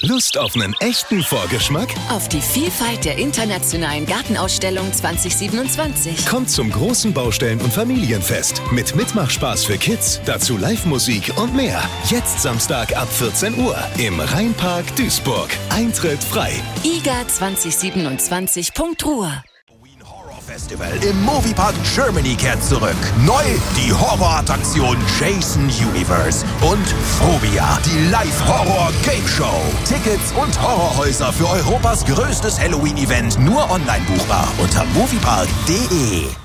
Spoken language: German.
Lust auf einen echten Vorgeschmack? Auf die Vielfalt der internationalen Gartenausstellung 2027. Kommt zum großen Baustellen- und Familienfest mit Mitmachspaß für Kids, dazu Live-Musik und mehr. Jetzt Samstag ab 14 Uhr im Rheinpark Duisburg. Eintritt frei. IGA2027.Ruhr. Festival im Moviepark Germany kehrt zurück. Neu die Horrorattraktion Jason Universe und Phobia, die Live-Horror-Game-Show. Tickets und Horrorhäuser für Europas größtes Halloween-Event nur online buchbar unter moviepark.de.